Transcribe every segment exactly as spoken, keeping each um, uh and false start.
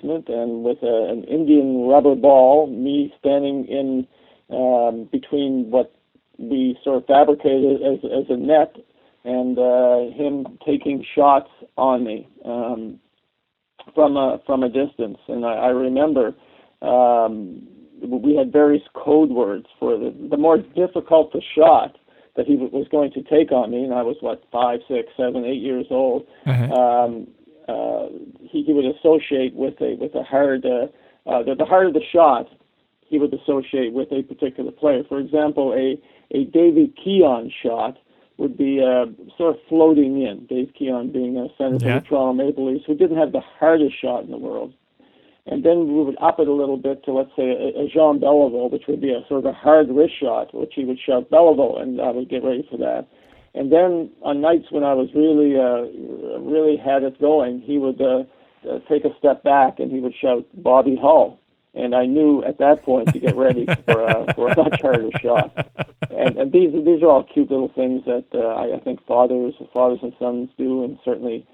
basement, and with a, an Indian rubber ball, me standing in um, between what we sort of fabricated as, as a net, and uh, him taking shots on me um, from a from a distance. And I, I remember um, we had various code words for the the more difficult the shot that he was going to take on me, and I was what five, six, seven, eight years old. Uh-huh. Um, uh, he, he would associate with a with a hard uh, uh, the, the harder the shot, he would associate with a particular player. For example, a a Davy Keon shot would be uh, sort of floating in. Dave Keon being a center for Yeah. the Toronto Maple Leafs, who didn't have the hardest shot in the world. And then we would up it a little bit to, let's say, a, a Jean Beliveau, which would be a sort of a hard wrist shot, which he would shout Beliveau, and I would get ready for that. And then on nights when I was really, uh, really had it going, he would uh, uh, take a step back and he would shout Bobby Hull. And I knew at that point to get ready for a, for a much harder shot. And, and these these are all cute little things that uh, I, I think fathers fathers and sons do, and certainly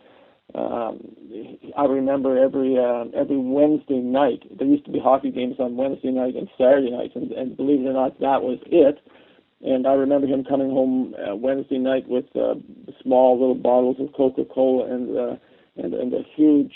um, I remember every uh, every Wednesday night. There used to be hockey games on Wednesday night and Saturday nights, and, and believe it or not, that was it. And I remember him coming home uh, Wednesday night with uh, small little bottles of Coca-Cola and uh, and and a huge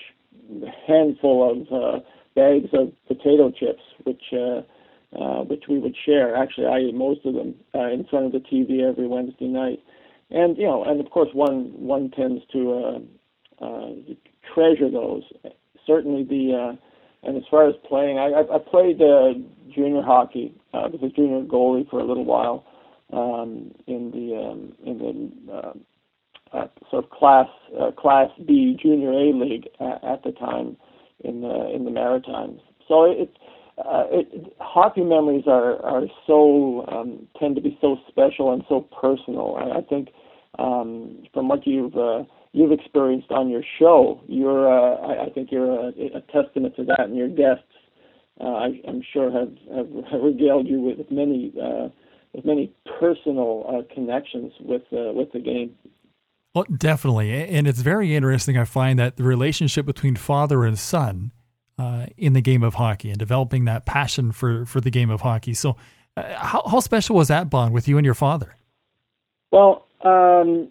handful of uh, bags of potato chips, which uh, uh, which we would share. Actually, I ate most of them uh, in front of the T V every Wednesday night. And you know, and of course, one one tends to uh, uh, treasure those. Certainly, the uh, and as far as playing, I, I, I played uh, junior hockey. Uh, I was a junior goalie for a little while um, in the um, in the uh, uh, sort of class uh, class B junior A league at, at the time in the in the Maritimes. So it, uh, it hockey memories are are so um, tend to be so special and so personal. And I think um, from what you've uh, you've experienced on your show, you're uh, I, I think you're a, a testament to that, and your guests uh, I, I'm sure have, have have regaled you with many uh, with many personal uh, connections with uh, with the game. Well, definitely. And it's very interesting, I find, that the relationship between father and son uh, in the game of hockey and developing that passion for, for the game of hockey. So uh, how, how special was that bond with you and your father? Well, um,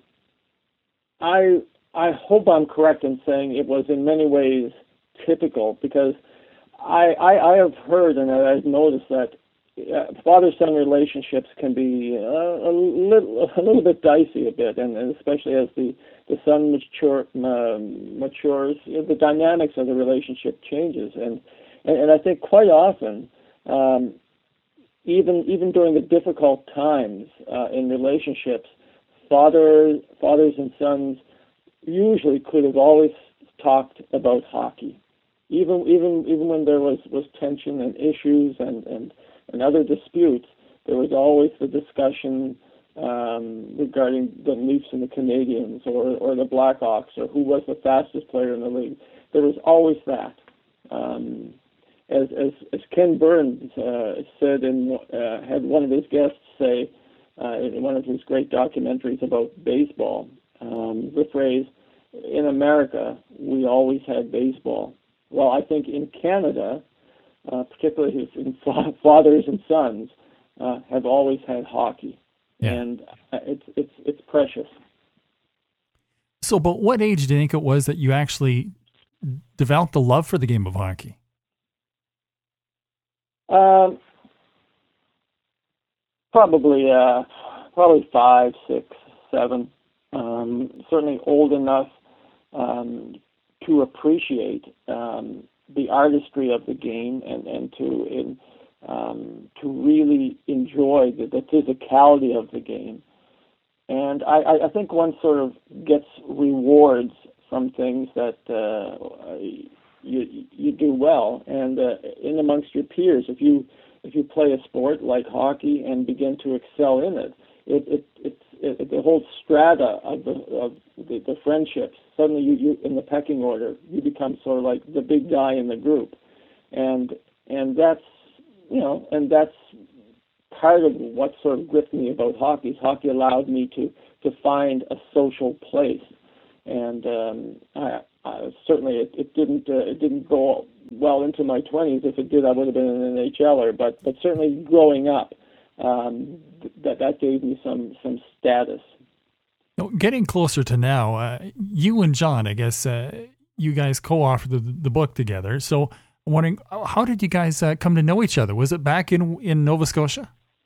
I I hope I'm correct in saying it was in many ways typical, because I, I, I have heard and I've noticed that Uh, father-son relationships can be uh, a little a little bit dicey a bit, and, and especially as the the son mature um, matures, you know, the dynamics of the relationship changes, and and, and I think quite often, um, even even during the difficult times uh, in relationships, father fathers and sons usually could have always talked about hockey, even even even when there was, was tension and issues and and and other disputes. There was always the discussion um, regarding the Leafs and the Canadians, or, or the Blackhawks, or who was the fastest player in the league. There was always that. Um, as, as, as Ken Burns uh, said, in uh, had one of his guests say uh, in one of his great documentaries about baseball, um, the phrase, "In America, we always had baseball." Well, I think in Canada, Uh, particularly in fathers and sons, uh, have always had hockey, Yeah. and it's it's it's precious. So, but what age do you think it was that you actually developed a love for the game of hockey? Um, probably uh, probably five, six, seven. Um, certainly old enough um, to appreciate Um, the artistry of the game, and, and to in, um, to really enjoy the, the physicality of the game. And I, I think one sort of gets rewards from things that uh, you you do well, and uh, in amongst your peers. If you if you play a sport like hockey and begin to excel in it, it it it's it, the whole strata of the of the, the friendships. Suddenly, you, you in the pecking order, you become sort of like the big guy in the group, and and that's you know, and that's part of what sort of gripped me about hockey. Hockey allowed me to to find a social place, and um, I uh, certainly it, it didn't uh, it didn't go well into my twenties. If it did, I would have been an N H L er. But but certainly growing up, um, th- that that gave me some some status. Now, getting closer to now, uh, you and John, I guess, uh, you guys co-authored the, the book together. So I'm wondering, how did you guys uh, come to know each other? Was it back in in Nova Scotia?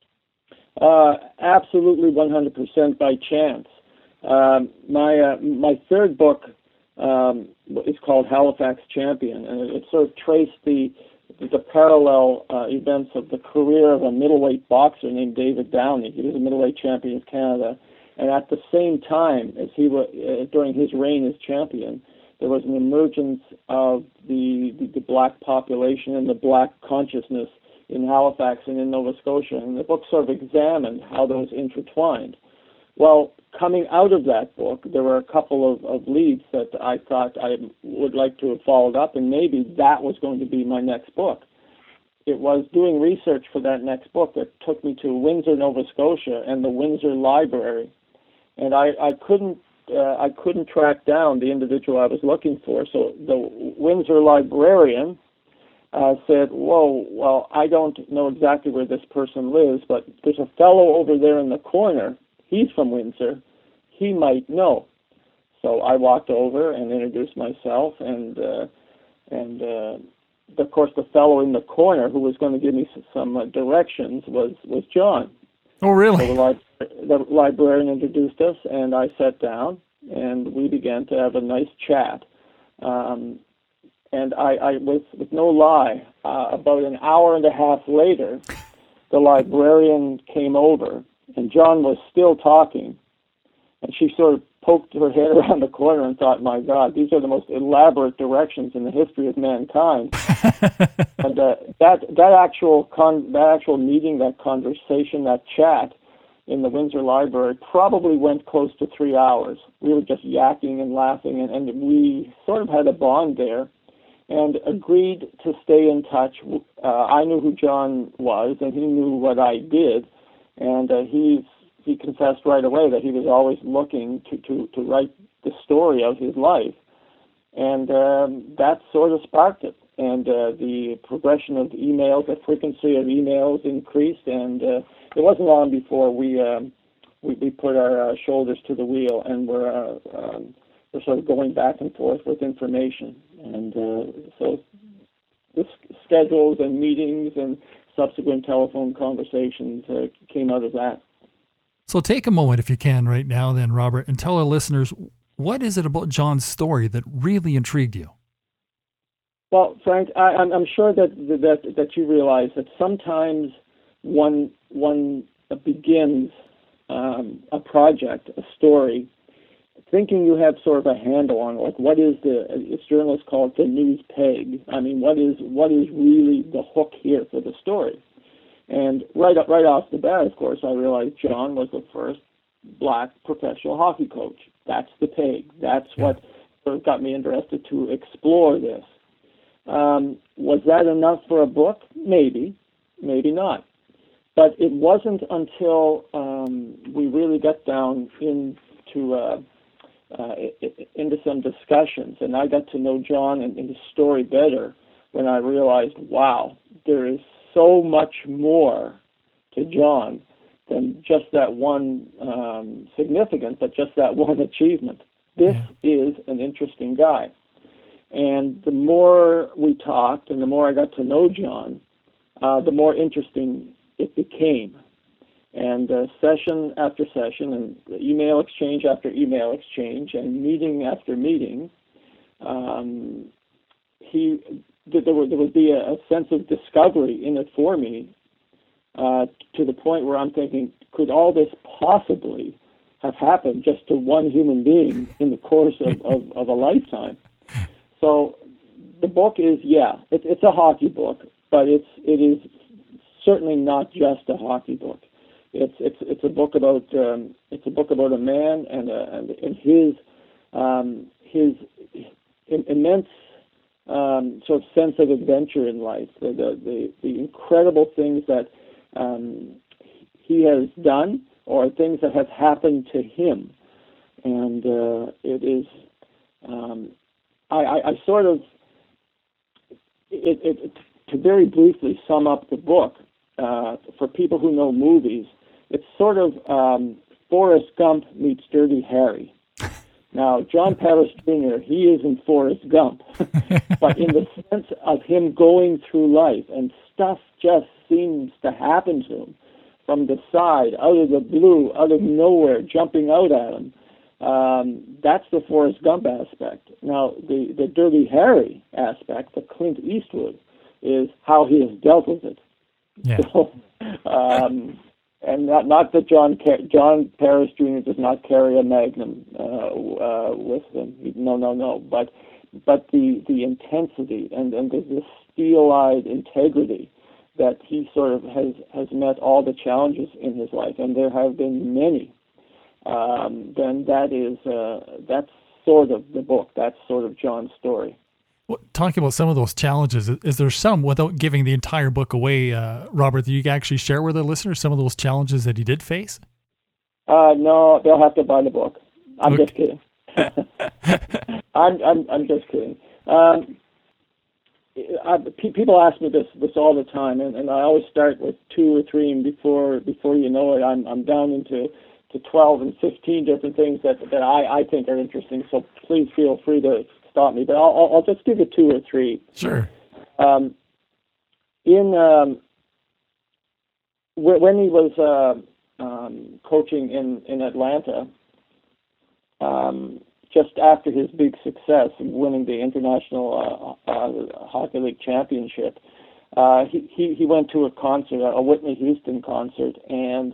Uh, absolutely, one hundred percent by chance. Um, my uh, my third book um, is called Halifax Champion, and it, it sort of traced the the parallel uh, events of the career of a middleweight boxer named David Downey. He was a middleweight champion of Canada, and at the same time as he was uh, during his reign as champion, there was an emergence of the, the the black population and the black consciousness in Halifax and in Nova Scotia, and the book sort of examined how those intertwined. Well, coming out of that book, there were a couple of, of leads that I thought I would like to have followed up, and maybe that was going to be my next book. It was doing research for that next book that took me to Windsor, Nova Scotia, and the Windsor Library, and I, I couldn't uh, I couldn't track down the individual I was looking for. So the Windsor librarian Uh, said, whoa, well, I don't know exactly where this person lives, but there's a fellow over there in the corner. He's from Windsor. He might know. So I walked over and introduced myself, and uh, and uh, of course the fellow in the corner who was going to give me some uh, directions was, was John. Oh, really? So the, li- the librarian introduced us, and I sat down, and we began to have a nice chat. Um, And I, I with, with no lie, uh, about an hour and a half later, the librarian came over, and John was still talking. And she sort of poked her head around the corner and thought, my God, these are the most elaborate directions in the history of mankind. and uh, that that actual con- that actual meeting, that conversation, that chat in the Windsor Library probably went close to three hours. We were just yakking and laughing, and, and we sort of had a bond there, and agreed to stay in touch. Uh, I knew who John was, and he knew what I did, and uh, he he confessed right away that he was always looking to, to, to write the story of his life, and um, that sort of sparked it. And uh, the progression of emails, the frequency of emails increased, and uh, it wasn't long before we um, we, we put our uh, shoulders to the wheel, and we're uh, um, we're sort of going back and forth with information. And uh, so the schedules and meetings and subsequent telephone conversations uh, came out of that. So take a moment, if you can, right now then, Robert, and tell our listeners, what is it about John's story that really intrigued you? Well, Frank, I, I'm, I'm sure that, that that you realize that sometimes one, one begins um, a project, a story, thinking you have sort of a handle on, like, what is the, as journalists call it, the news peg. I mean, what is what is really the hook here for the story? And right up, right off the bat, of course, I realized John was the first black professional hockey coach. That's the peg. That's Yeah. what sort of got me interested to explore this. Um, was that enough for a book? Maybe, maybe not. But it wasn't until um, we really got down into uh, Uh, into some discussions, and I got to know John and, and his story better when I realized, wow, there is so much more to John than just that one um, significant, but just that one achievement. This yeah. is an interesting guy. And the more we talked and the more I got to know John, uh, the more interesting it became. And uh, session after session, and email exchange after email exchange, and meeting after meeting, um, he there would, there would be a, a sense of discovery in it for me, uh, to the point where I'm thinking, could all this possibly have happened just to one human being in the course of, of, of a lifetime? So the book is, yeah, it, it's a hockey book, but it's it is certainly not just a hockey book. It's it's it's a book about um, it's a book about a man and a, and, and his um, his immense um, sort of sense of adventure in life, the the, the, the incredible things that um, he has done or things that have happened to him, and uh, it is um, I, I, I sort of, it, it, it, to very briefly sum up the book, uh, for people who know movies, it's sort of um, Forrest Gump meets Dirty Harry. Now, John Paris Junior, he isn't Forrest Gump, but in the sense of him going through life and stuff just seems to happen to him from the side, out of the blue, out of nowhere, jumping out at him. Um, that's the Forrest Gump aspect. Now, the, the Dirty Harry aspect, the Clint Eastwood, is how he has dealt with it. Yeah. So, um, and not not that John John Paris Junior does not carry a Magnum uh, uh, with him. No, no, no. But but the, the intensity and, and the, the steel-eyed integrity that he sort of has, has met all the challenges in his life, and there have been many. Um, then that is uh, that's sort of the book. That's sort of John's story. Well, talking about some of those challenges, is there some, without giving the entire book away, uh, Robert, that you can actually share with the listeners some of those challenges that he did face? Uh, no, they'll have to buy the book. I'm okay. just kidding. I'm, I'm I'm just kidding. Um, I, pe- people ask me this this all the time, and, and I always start with two or three, and before before you know it, I'm I'm down into to twelve and fifteen different things that that I, I think are interesting. So please feel free to stop me, but I'll I'll just give you two or three. Sure. Um, in um, w- when he was uh, um, coaching in in Atlanta, um, just after his big success in winning the International uh, uh, Hockey League Championship, uh, he, he he went to a concert, a Whitney Houston concert, and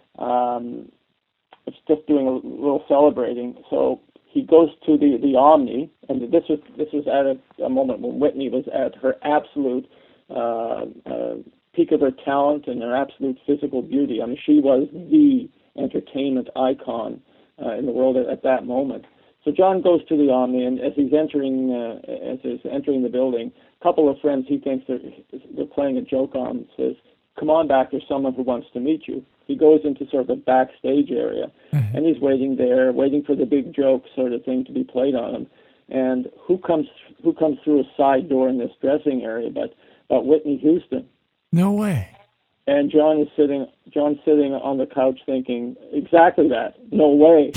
um, it's just doing a little celebrating. So he goes to the, the Omni, and this was this was at a, a moment when Whitney was at her absolute uh, uh, peak of her talent and her absolute physical beauty. I mean, she was the entertainment icon uh, in the world at, at that moment. So John goes to the Omni, and as he's entering uh, as he's entering the building, a couple of friends he thinks they're they're playing a joke on says, "Come on back, there's someone who wants to meet you." He goes into sort of the backstage area, mm-hmm. and he's waiting there, waiting for the big joke sort of thing to be played on him. And who comes who comes through a side door in this dressing area but but Whitney Houston? No way. And John is sitting John's sitting on the couch thinking exactly that. No way.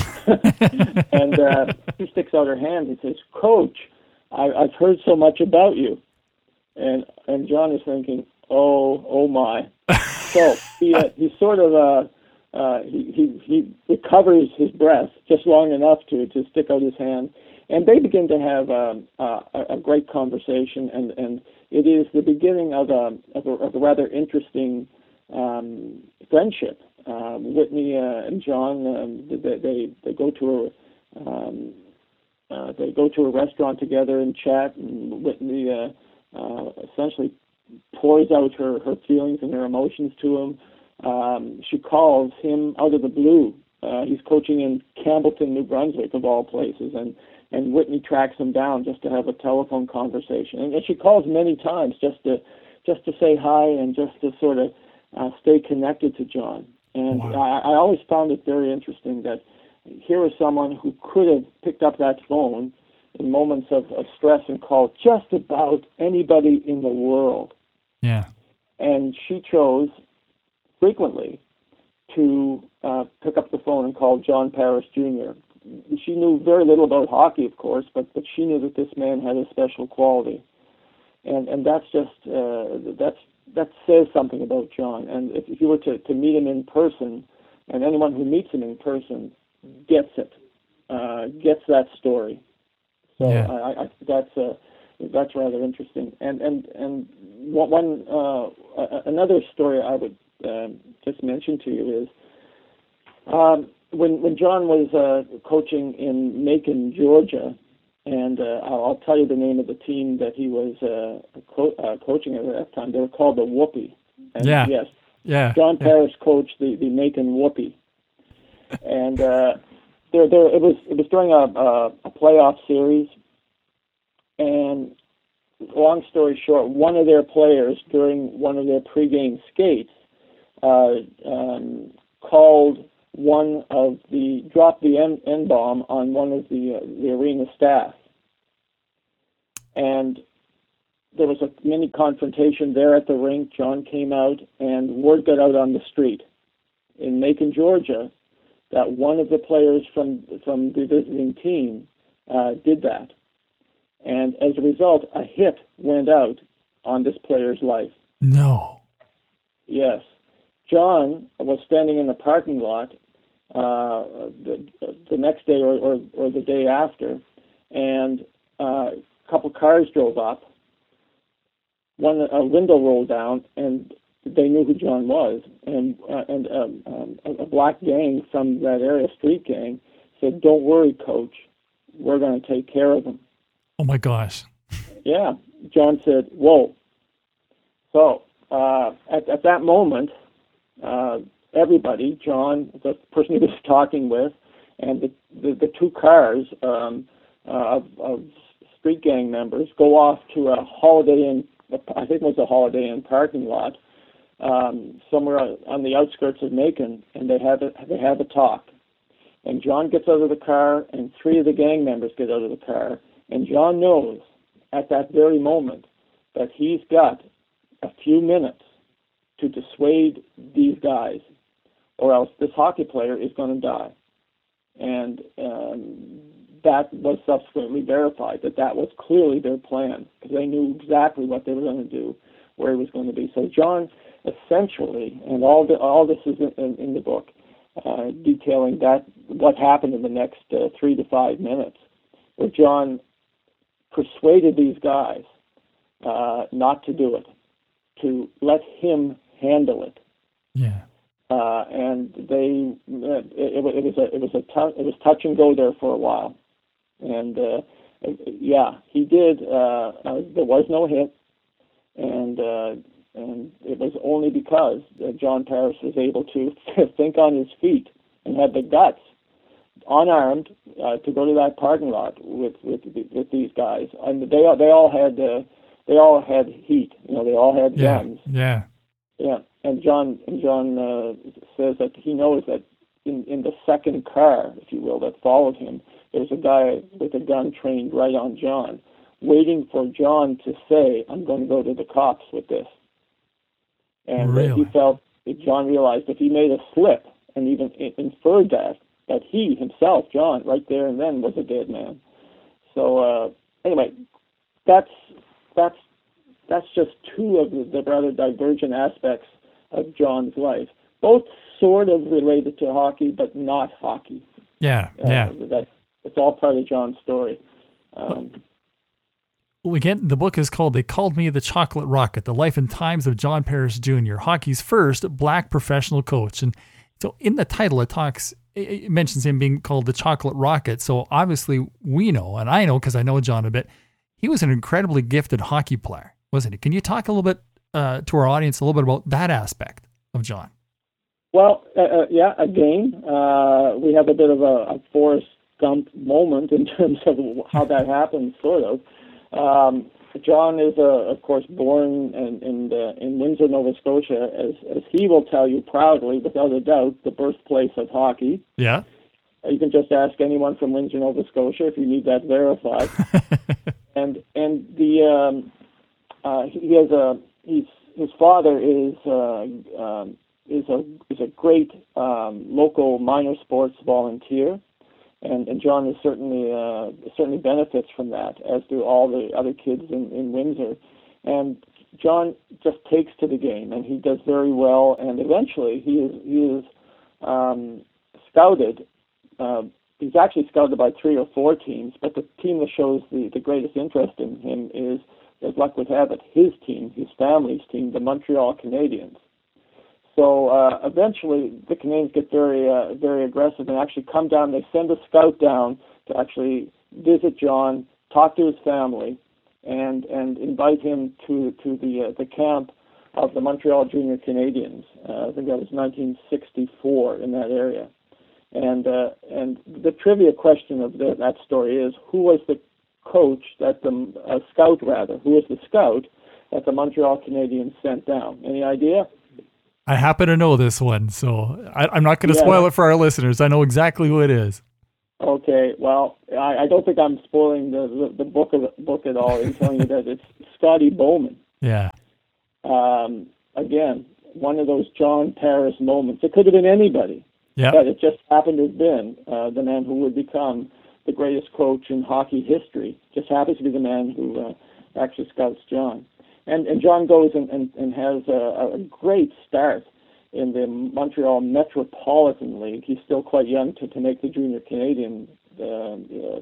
And uh, she sticks out her hand and says, "Coach, I, I've heard so much about you." And and John is thinking, "Oh, oh my." So he uh, he sort of uh, uh, he, he he recovers his breath just long enough to, to stick out his hand, and they begin to have um, uh, a, a great conversation, and, and it is the beginning of a of a, of a rather interesting um, friendship. Uh, Whitney uh, and John um, they, they they go to a um, uh, they go to a restaurant together and chat, and Whitney uh, uh, essentially pours out her, her feelings and her emotions to him. Um, she calls him out of the blue. Uh, he's coaching in Campbellton, New Brunswick, of all places, and, and Whitney tracks him down just to have a telephone conversation. And, and she calls many times just to just to say hi and just to sort of uh, stay connected to John. And wow. I, I always found it very interesting that here was someone who could have picked up that phone in moments of, of stress and called just about anybody in the world. Yeah. And she chose frequently to uh, pick up the phone and call John Paris Junior She knew very little about hockey, of course, but, but she knew that this man had a special quality. And and that's just, uh, that's that says something about John. And if, if you were to, to meet him in person, and anyone who meets him in person gets it, uh, gets that story. So yeah. I, I think that's uh, that's rather interesting. And and and one uh, another story I would uh, just mention to you is um, when when John was uh, coaching in Macon, Georgia, and uh, I'll, I'll tell you the name of the team that he was uh, co- uh, coaching at that time. They were called the Whoopee. And yeah. Yes. Yeah. John Paris coached the, the Macon Whoopee, and. Uh, There, there, it was it was during a, a, a playoff series, and long story short, one of their players during one of their pregame skates uh, um, called one of the dropped the N, N bomb on one of the uh, the arena staff, And there was a mini confrontation there at the rink. John came out, and word got out on the street in Macon, Georgia, that one of the players from from the visiting team uh, did that. And as a result, a hit went out on this player's life. No. Yes. John was standing in the parking lot uh, the, the next day or, or, or the day after, and uh, a couple cars drove up. One a window rolled down, and they knew who John was. And uh, and um, um, a black gang from that area, street gang, said, "Don't worry, Coach. We're going to take care of him." Oh my gosh. Yeah. John said, "Whoa." So uh, at at that moment, uh, everybody, John, the person he was talking with, and the the, the two cars um, uh, of, of street gang members go off to a Holiday Inn. I think it was a Holiday Inn parking lot um, somewhere on the outskirts of Macon, and they have a, they have a talk. And John gets out of the car, and three of the gang members get out of the car, and John knows at that very moment that he's got a few minutes to dissuade these guys, or else this hockey player is going to die. And um, that was subsequently verified, that that was clearly their plan, because they knew exactly what they were going to do, where he was going to be. So John essentially, and all the, all this is in, in, in the book, uh, detailing that what happened in the next uh, three to five minutes, where John persuaded these guys uh, not to do it, to let him handle it. Yeah. Uh, and they, it, it, it was a, it was a, t- it was touch and go there for a while. And uh, yeah, he did. Uh, uh, there was no hit, and uh, and it was only because uh, John Paris was able to think on his feet and had the guts, unarmed, uh, to go to that parking lot with with with these guys. And they they all had uh, they all had heat. You know, they all had guns. Yeah. Yeah. Yeah. And John and John uh, says that he knows that in in the second car, if you will, that followed him, there was a guy with a gun trained right on John, waiting for John to say, "I'm going to go to the cops with this." And really? uh, he felt, John realized if he made a slip and even inferred that, that he himself, John, right there and then was a dead man. So uh, anyway, that's that's that's just two of the, the rather divergent aspects of John's life, both sort of related to hockey, but not hockey. Yeah, uh, yeah. That, it's all part of John's story. Um, well, again, the book is called They Called Me the Chocolate Rocket, The Life and Times of John Paris Junior, hockey's first black professional coach. And so in the title, it talks, it mentions him being called the Chocolate Rocket. So obviously we know, and I know because I know John a bit, he was an incredibly gifted hockey player, wasn't he? Can you talk a little bit uh, to our audience a little bit about that aspect of John? Well, uh, uh, yeah, again, uh, we have a bit of a, a Forrest Gump moment in terms of how that happened, sort of. Um, John is, uh, of course, born in in, uh, in Windsor, Nova Scotia, as, as he will tell you proudly, without a doubt, the birthplace of hockey. Yeah. You can just ask anyone from Windsor, Nova Scotia, if you need that verified. and and the um, uh, he has a he's his father is uh, um, is a is a great um, local minor sports volunteer. And, and John is certainly uh, certainly benefits from that, as do all the other kids in, in Windsor. And John just takes to the game, and he does very well. And eventually, he is he is um, scouted. Uh, he's actually scouted by three or four teams, but the team that shows the, the greatest interest in him is, as luck would have it, his team, his family's team, the Montreal Canadiens. So uh, eventually, the Canadiens get very, uh, very aggressive and actually come down. They send a scout down to actually visit John, talk to his family, and and invite him to to the uh, the camp of the Montreal Junior Canadiens. Uh, I think that was nineteen sixty-four in that area. And uh, and the trivia question of the, that story is, who was the coach that the uh, scout rather? Who was the scout that the Montreal Canadiens sent down? Any idea? I happen to know this one, so I, I'm not going to yeah. spoil it for our listeners. I know exactly who it is. Okay, well, I, I don't think I'm spoiling the, the, the book of the book at all in telling you that it's Scotty Bowman. Yeah. Um, again, one of those John Paris moments. It could have been anybody, Yeah. but it just happened to have been uh, the man who would become the greatest coach in hockey history. Just happens to be the man who uh, actually scouts John. And and John goes and, and, and has a, a great start in the Montreal Metropolitan League. He's still quite young to, to make the junior Canadian uh, uh,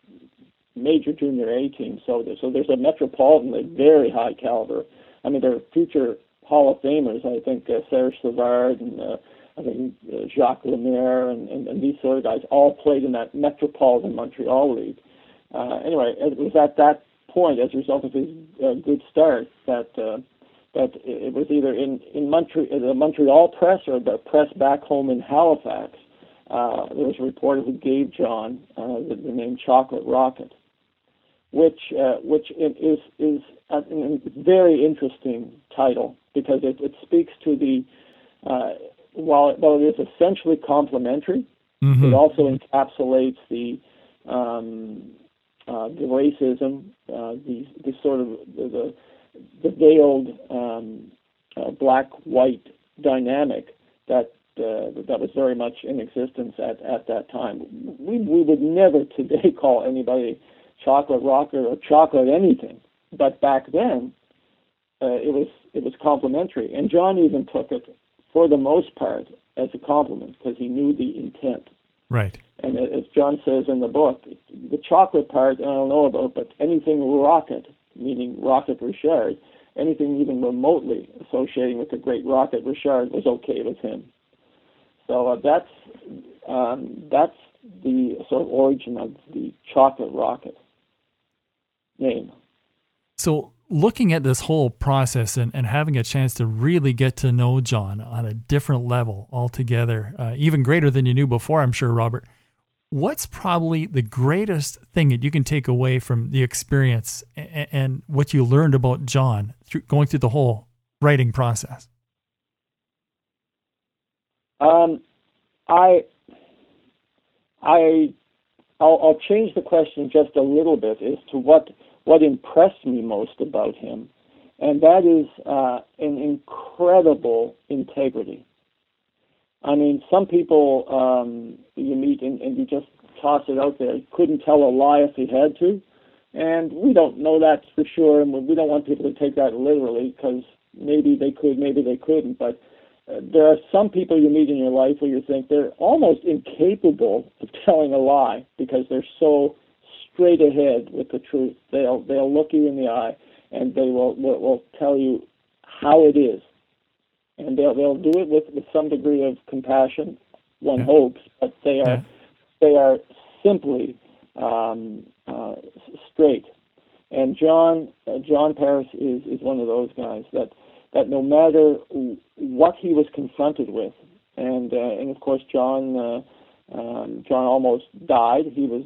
major junior A team. So there's, so there's a Metropolitan League, very high caliber. I mean, there are future Hall of Famers. I think uh, Serge Savard and uh, I think uh, Jacques Lemaire and, and, and these sort of guys all played in that Metropolitan Montreal League. Uh, anyway, it was at that point, as a result of his uh, good start, that uh, that it was either in in Montreal, the Montreal press or the press back home in Halifax. Uh, there was a reporter who gave John uh, the, the name Chocolate Rocket, which uh, which is is a, a very interesting title because it, it speaks to the uh, while it, while it is essentially complimentary, mm-hmm. it also encapsulates the um, uh, the racism, uh, the the sort of the, the the veiled um, uh, black-white dynamic that uh, that was very much in existence at, at that time. We we would never today call anybody chocolate rocket or chocolate anything, but back then uh, it was it was complimentary, and John even took it for the most part as a compliment because he knew the intent. Right. And as John says in the book, the chocolate part I don't know about, but anything rocket, meaning Rocket Richard, anything even remotely associating with the great Rocket Richard was okay with him. So uh, that's um, that's the sort of origin of the Chocolate Rocket name. So looking at this whole process and, and having a chance to really get to know John on a different level altogether, uh, even greater than you knew before, I'm sure, Robert, what's probably the greatest thing that you can take away from the experience and, and what you learned about John through going through the whole writing process? Um, I, I, I'll, I'll change the question just a little bit as to what what impressed me most about him, and that is uh, an incredible integrity. I mean, some people um, you meet and, and you just toss it out there. He couldn't tell a lie if he had to, and we don't know that for sure, and we don't want people to take that literally because maybe they could, maybe they couldn't, but uh, there are some people you meet in your life where you think they're almost incapable of telling a lie because they're so straight ahead with the truth. They'll they'll look you in the eye and they will will, will tell you how it is, and they'll they'll do it with, with some degree of compassion. One yeah. hopes, but they are yeah. they are simply um, uh, straight. And John uh, John Paris is, is one of those guys that that no matter what he was confronted with, and uh, and of course John uh, um, John almost died. He was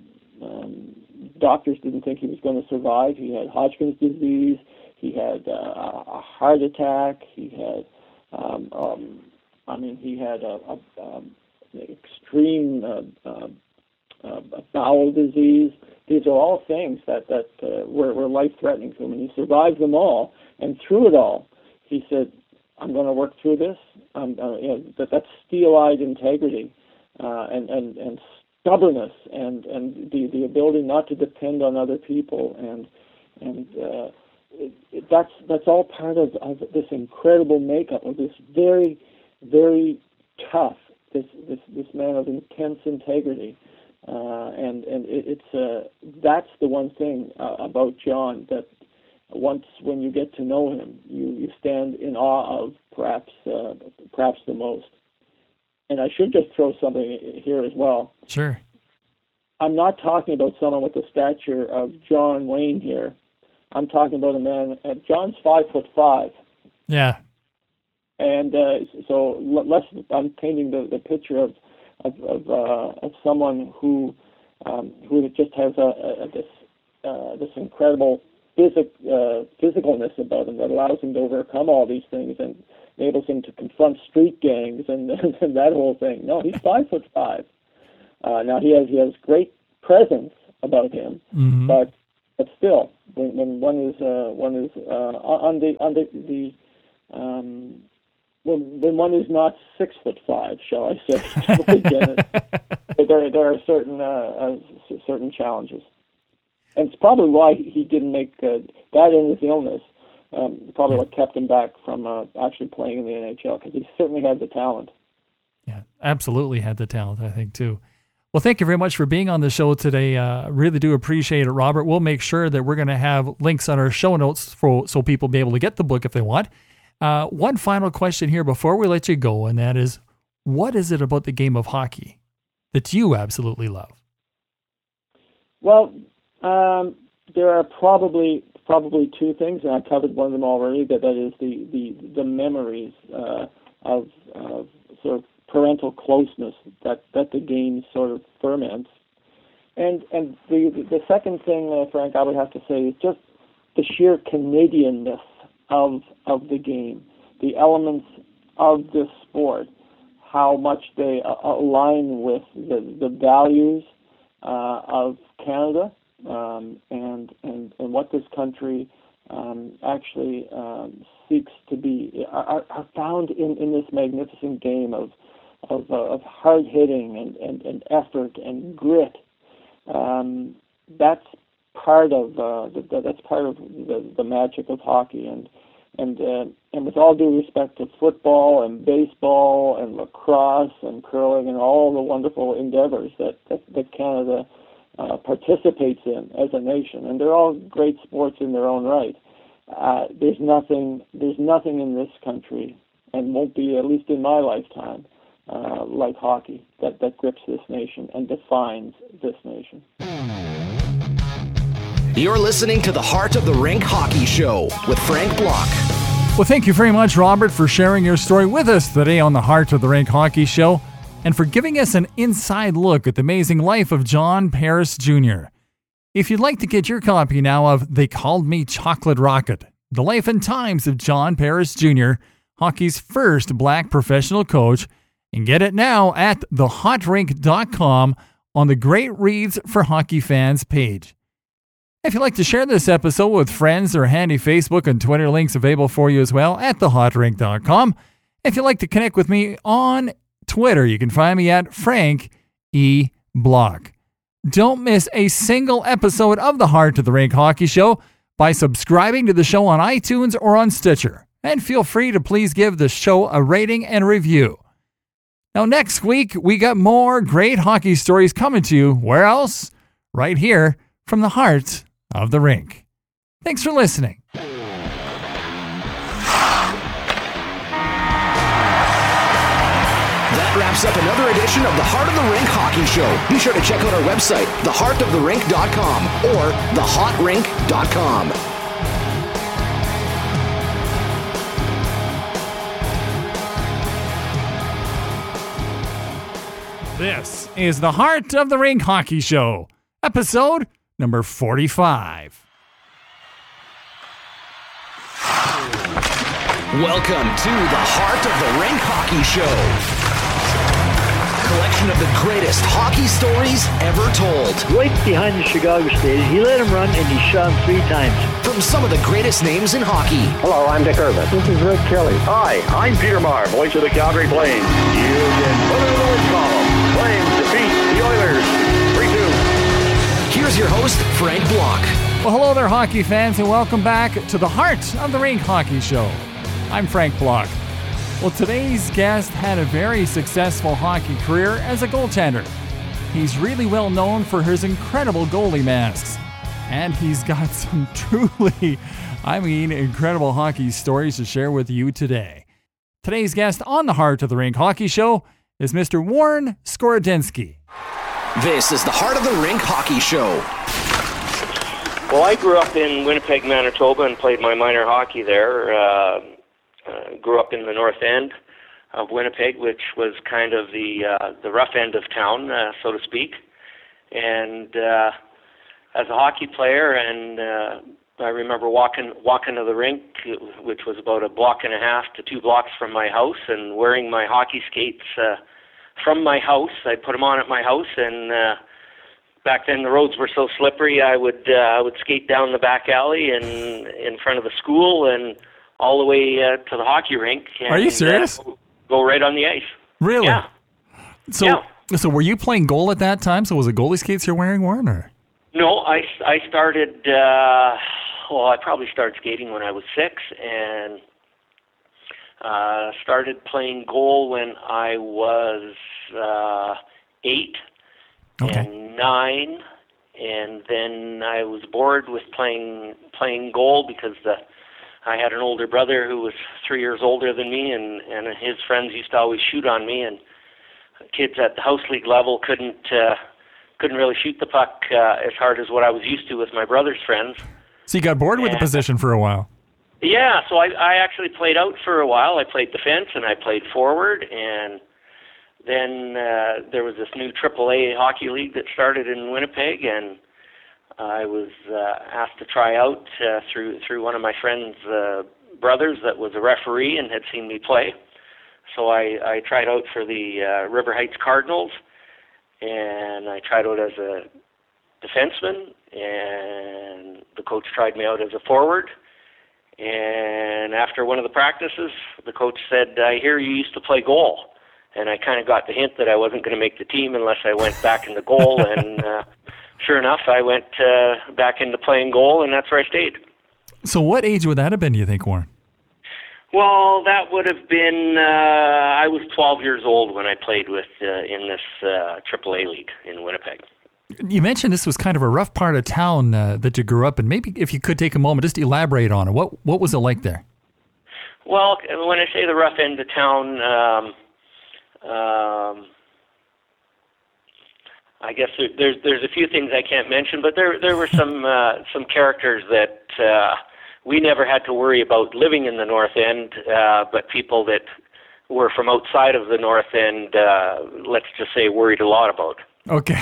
um, doctors didn't think he was going to survive. He had Hodgkin's disease. He had uh, a heart attack. He had um, um, I mean he had a, a, um, extreme uh, uh, uh, bowel disease. These are all things that that uh, were, were life-threatening to him, and he survived them all. And through it all, he said, "I'm going to work through this." Um, uh, you know, that that's steel-eyed integrity uh, and and and stubbornness, and and the the ability not to depend on other people, and and uh, it, it, that's that's all part of, of this incredible makeup of this very very tough this this this man of intense integrity. Uh, and and it, it's uh, that's the one thing uh, about John that once when you get to know him, you, you stand in awe of perhaps uh, perhaps the most. And I should just throw something here as well. Sure. I'm not talking about someone with the stature of John Wayne here. I'm talking about a man. Uh, John's five foot five. Yeah. And uh, so less. I'm painting the, the picture of. Of of, uh, of someone who um, who just has a, a this uh, this incredible physic uh, physicalness about him that allows him to overcome all these things and enables him to confront street gangs and, and that whole thing. No, he's five foot five, Uh, now he has he has great presence about him, Mm-hmm. but but still, when, when one is uh, one is uh, on the on the, the um, when, when one is not six foot five, shall I say, again, there there are certain uh, uh, certain challenges, and it's probably why he didn't make uh, that in his illness. Um, probably what kept him back from uh, actually playing in the N H L, because he certainly had the talent. Yeah, absolutely had the talent, I think, too. Well, thank you very much for being on the show today. Uh, really do appreciate it, Robert. We'll make sure that we're going to have links on our show notes for so people be able to get the book if they want. Uh, one final question here before we let you go, and that is, what is it about the game of hockey that you absolutely love? Well, um, there are probably probably two things, and I covered one of them already. That that is the the the memories uh, of, of sort of parental closeness that, that the game sort of ferments, and and the the second thing, uh, Frank, I would have to say is just the sheer Canadianness of of the game, the elements of this sport, how much they uh, align with the the values uh, of Canada. Um, and, and and what this country um, actually um, seeks to be are, are found in, in this magnificent game of of, uh, of hard hitting and, and, and effort and grit. Um, that's part of uh, the, that's part of the, the magic of hockey, and and uh, and with all due respect to football and baseball and lacrosse and curling and all the wonderful endeavors that that, that Canada Uh, participates in as a nation, and they're all great sports in their own right. Uh, there's nothing, there's nothing in this country, and won't be, at least in my lifetime, uh, like hockey that, that grips this nation and defines this nation. You're listening to the Heart of the Rink Hockey Show with Frank Block. Well, thank you very much, Robert, for sharing your story with us today on the Heart of the Rink Hockey Show, and for giving us an inside look at the amazing life of John Paris Junior If you'd like to get your copy now of They Called Me Chocolate Rocket, The Life and Times of John Paris Junior, hockey's first black professional coach, and get it now at the hot rink dot com on the Great Reads for Hockey Fans page. If you'd like to share this episode with friends, there are handy Facebook and Twitter links available for you as well at the hot rink dot com. If you'd like to connect with me on Twitter, you can find me at Frank E. Block. Don't miss a single episode of the Heart of the Rink Hockey Show by subscribing to the show on iTunes or on Stitcher. And feel free to please give the show a rating and review. Now, next week, we got more great hockey stories coming to you. Where else? Right here from the Heart of the Rink. Thanks for listening. That wraps up another edition of the Heart of the Rink Hockey Show. Be sure to check out our website, the heart of the rink dot com or the hot rink dot com. This is the Heart of the Rink Hockey Show, episode number forty-five. Welcome to the Heart of the Rink Hockey Show. Collection of the greatest hockey stories ever told. Right behind the Chicago Stadium. He let him run and he shot him three times. From some of the greatest names in hockey. Hello, I'm Dick Irvin. This is Rick Kelly. Hi, I'm Peter Maher, voice of the Calgary Flames. You can put it in the win column. Flames defeat the Oilers three two. Here's your host, Frank Block. Well, hello there, hockey fans, and welcome back to the Heart of the Rink Hockey Show. I'm Frank Block. Well, today's guest had a very successful hockey career as a goaltender. He's really well known for his incredible goalie masks. And he's got some truly, I mean, incredible hockey stories to share with you today. Today's guest on the Heart of the Rink Hockey Show is Mister Warren Skorodenski. This is the Heart of the Rink Hockey Show. Well, I grew up in Winnipeg, Manitoba, and played my minor hockey there. Uh, uh, grew up in the north end of Winnipeg, which was kind of the uh, the rough end of town, uh, so to speak. And uh, as a hockey player, and uh, I remember walking walking to the rink, which was about a block and a half to two blocks from my house, and wearing my hockey skates uh, from my house. I put them on at my house, and uh, back then the roads were so slippery. I would uh, I would skate down the back alley and in front of the school and all the way uh, to the hockey rink. And, Are you serious? Uh, go right on the ice. Really? Yeah. So, yeah. so were you playing goal at that time? So was it goalie skates you're wearing, Warren? Or? No, I, I started, uh, well, I probably started skating when I was six, and uh, started playing goal when I was uh, eight Okay. and nine, and then I was bored with playing playing goal because the I had an older brother who was three years older than me, and, and his friends used to always shoot on me, and kids at the house league level couldn't uh, couldn't really shoot the puck uh, as hard as what I was used to with my brother's friends. So you got bored with the And- position for a while. Yeah, so I, I actually played out for a while. I played defense and I played forward, and then uh, there was this new triple A hockey league that started in Winnipeg, and I was uh, asked to try out uh, through through one of my friend's uh, brothers that was a referee and had seen me play. So I, I tried out for the uh, River Heights Cardinals, and I tried out as a defenseman, and the coach tried me out as a forward. And after one of the practices, the coach said, "I hear you used to play goal." And I kind of got the hint that I wasn't going to make the team unless I went back into goal. And uh, sure enough, I went uh, back into playing goal, and that's where I stayed. So what age would that have been, do you think, Warren? Well, that would have been, uh, I was twelve years old when I played with uh, in this uh, triple A league in Winnipeg. You mentioned this was kind of a rough part of town uh, that you grew up in. Maybe if you could take a moment just to elaborate on it. What what was it like there? Well, when I say the rough end of town, um, um, I guess there, there's there's a few things I can't mention, but there there were some uh, some characters that uh, we never had to worry about living in the North End, uh, but people that were from outside of the North End, uh, let's just say, worried a lot about. Okay.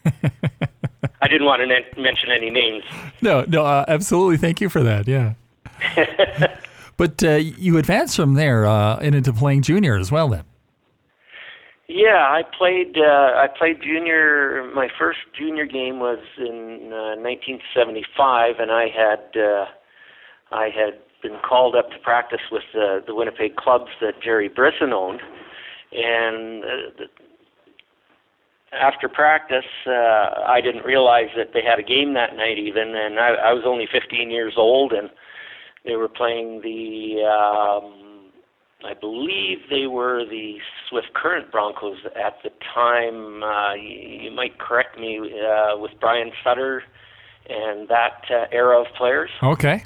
I didn't want to ne- mention any names. No, no, uh, absolutely. Thank you for that. Yeah. But uh, you advanced from there uh, and into playing junior as well, then. Yeah, I played. Uh, I played junior. My first junior game was in uh, nineteen seventy-five, and I had uh, I had been called up to practice with uh, the Winnipeg clubs that Jerry Brisson owned, and. Uh, the, After practice, uh, I didn't realize that they had a game that night even, and I, I was only fifteen years old, and they were playing the, um, I believe they were the Swift Current Broncos at the time. Uh, you, you might correct me, uh, with Brian Sutter and that uh, era of players. Okay.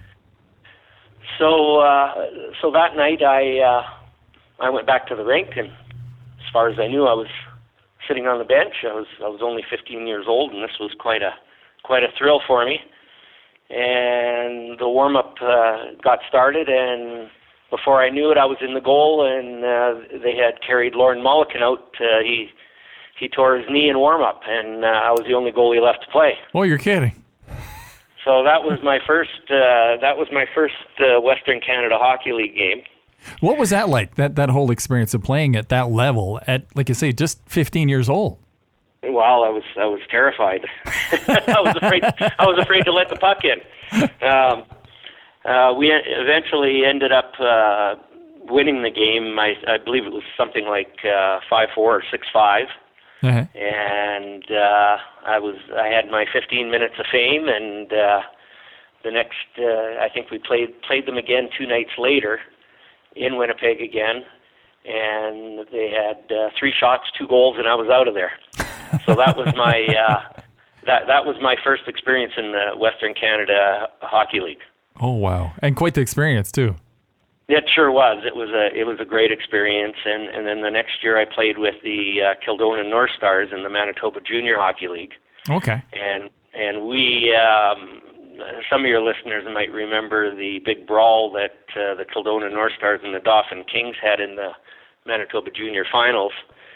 So, uh, so that night I, uh, I went back to the rink, and as far as I knew, I was sitting on the bench. I was I was only fifteen years old, and this was quite a quite a thrill for me. And the warm up uh, got started, and before I knew it, I was in the goal, and uh, they had carried Lauren Mulliken out. Uh, he he tore his knee in warm up, and uh, I was the only goalie left to play. Oh, you're kidding. So that was my first uh, that was my first uh, Western Canada Hockey League game. What was that like, that, that whole experience of playing at that level at, like you say, just fifteen years old? Well, I was I was terrified. I was afraid I was afraid to let the puck in. Um, uh, we eventually ended up uh, winning the game. I, I believe it was something like uh, five four or six five. Uh-huh. And uh, I was I had my fifteen minutes of fame, and uh, the next uh, I think we played played them again two nights later in Winnipeg again, and they had uh, three shots, two goals, and I was out of there. So that was my uh, that that was my first experience in the Western Canada Hockey League. Oh, wow. And quite the experience, too. It sure was. It was a it was a great experience, and, and then the next year I played with the uh, Kildonan North Stars in the Manitoba Junior Hockey League. Okay. And and we um, some of your listeners might remember the big brawl that uh, the Kildonan North Stars and the Dauphin Kings had in the Manitoba Junior Finals.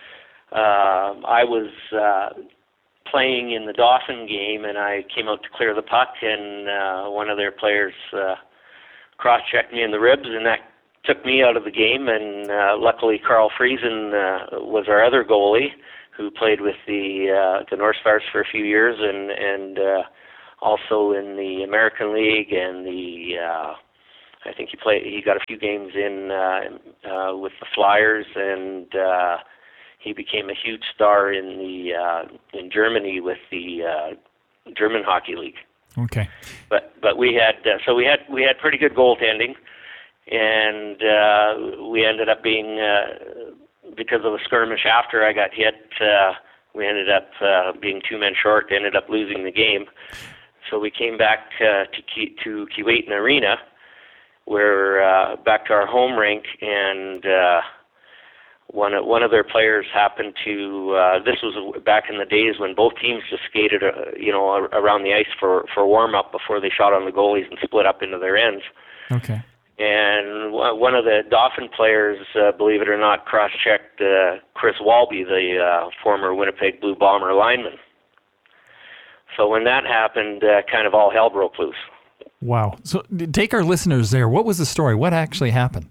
Uh, I was uh, playing in the Dauphin game, and I came out to clear the puck, and uh, one of their players uh, cross-checked me in the ribs, and that took me out of the game, and uh, luckily Carl Friesen uh, was our other goalie, who played with the uh, the North Stars for a few years, and and uh, also in the American League, and the uh, I think he played. He got a few games in uh, uh, with the Flyers, and uh, he became a huge star in the uh, in Germany with the uh, German Hockey League. Okay. But but we had uh, so we had we had pretty good goaltending, and uh, we ended up being uh, because of a skirmish after I got hit. Uh, we ended up uh, being two men short. Ended up losing the game. So we came back uh, to Ke- to Keewatin Arena, where uh, back to our home rink, and uh, one of, one of their players happened to. Uh, this was back in the days when both teams just skated, uh, you know, around the ice for for warm up before they shot on the goalies and split up into their ends. Okay. And one of the Dauphin players, uh, believe it or not, cross-checked uh, Chris Walby, the uh, former Winnipeg Blue Bomber lineman. So when that happened, uh, kind of all hell broke loose. Wow. So take our listeners there. What was the story? What actually happened?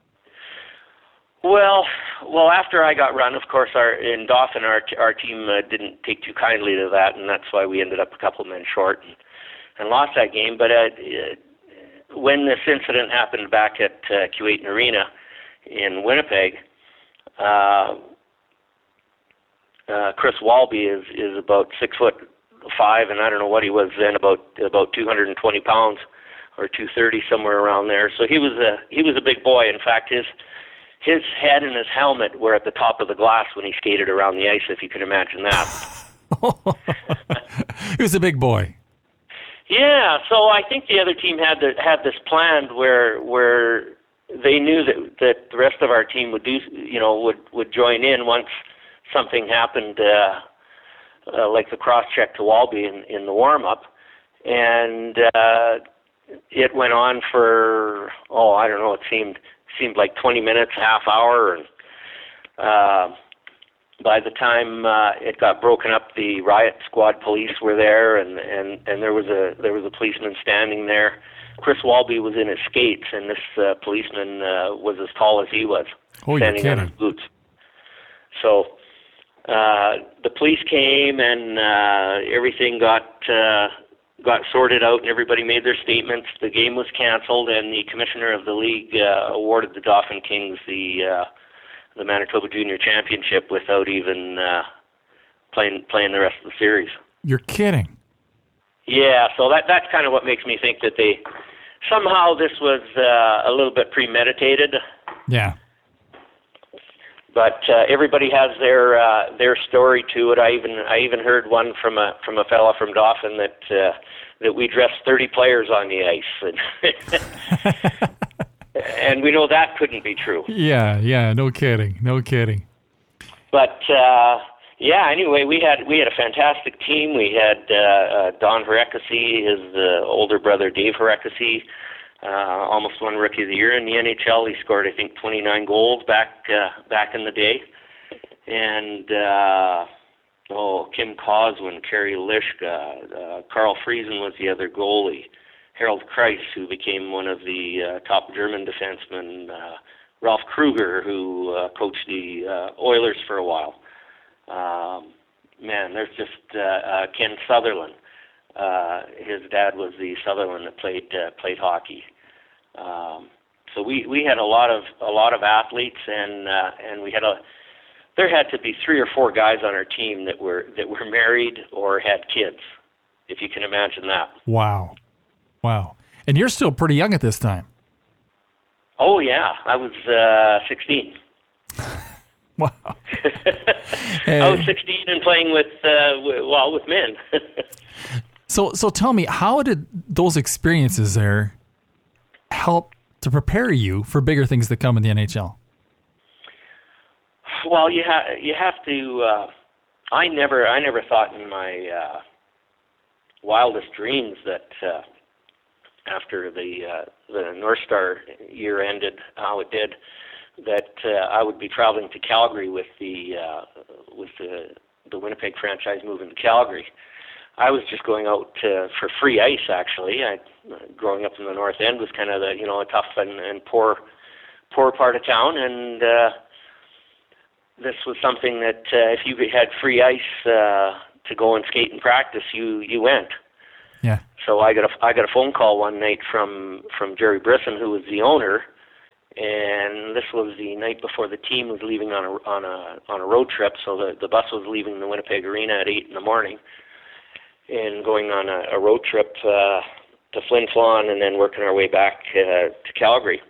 Well, well, after I got run, of course, our in Dauphin, our our team uh, didn't take too kindly to that, and that's why we ended up a couple of men short and, and lost that game. But uh, when this incident happened back at uh, Keewatin Arena in Winnipeg, uh, uh, Chris Walby is is about six foot five, and I don't know what he was then, about about two hundred twenty pounds or two thirty, somewhere around there. So he was a he was a big boy. In fact, his his head and his helmet were at the top of the glass when he skated around the ice, if you can imagine that. He was a big boy. Yeah, so I think the other team had the, had this planned where where they knew that that the rest of our team would do, you know, would would join in once something happened. Uh, Uh, like the cross-check to Walby in, in the warm-up, and uh, it went on for, oh, I don't know, it seemed seemed like twenty minutes, half hour, and uh, by the time uh, it got broken up, the riot squad police were there, and, and, and there was a there was a policeman standing there. Chris Walby was in his skates, and this uh, policeman uh, was as tall as he was, oh, standing you're on kidding. his boots. So Uh, the police came, and uh, everything got uh, got sorted out, and everybody made their statements. The game was canceled, and the commissioner of the league uh, awarded the Dauphin Kings the uh, the Manitoba Junior Championship without even uh, playing playing the rest of the series. You're kidding. Yeah, so that that's kind of what makes me think that they somehow this was uh, a little bit premeditated. Yeah. But uh, everybody has their uh, their story to it. I even I even heard one from a from a fella from Dauphin that uh, that we dressed thirty players on the ice, and, and we know that couldn't be true. Yeah, yeah, no kidding, no kidding. But uh, yeah, anyway, we had we had a fantastic team. We had uh, uh, Don Herekasi, his uh, older brother Dave Herekasi. Uh, almost won Rookie of the Year in the N H L. He scored, I think, twenty-nine goals back uh, back in the day. And, uh, oh, Kim Coswin, Kerry Lishka, uh, Carl Friesen was the other goalie. Harold Kreis, who became one of the uh, top German defensemen. Uh, Ralph Kruger, who uh, coached the uh, Oilers for a while. Um, man, there's just uh, uh, Ken Sutherland. Uh, his dad was the Sutherland that played uh, played hockey. Um, so we, we had a lot of a lot of athletes, and uh, and we had a there had to be three or four guys on our team that were that were married or had kids, if you can imagine that. Wow, wow! And you're still pretty young at this time. Oh yeah, I was uh, sixteen. Wow. I was sixteen and playing with uh, w- well with men. So, so tell me, how did those experiences there help to prepare you for bigger things that come in the N H L? Well, you have you have to. Uh, I never, I never thought in my uh, wildest dreams that uh, after the uh, the North Star year ended, how it did, that uh, I would be traveling to Calgary with the uh, with the the Winnipeg franchise moving to Calgary. I was just going out uh, for free ice. Actually, I, growing up in the North End was kind of the you know a tough and, and poor poor part of town, and uh, this was something that uh, if you had free ice uh, to go and skate and practice, you you went. Yeah. So I got a I got a phone call one night from from Jerry Brisson, who was the owner, and this was the night before the team was leaving on a on a on a road trip. So the the bus was leaving the Winnipeg Arena at eight in the morning, and going on a, a road trip uh, to Flin Flon, and then working our way back uh, to Calgary.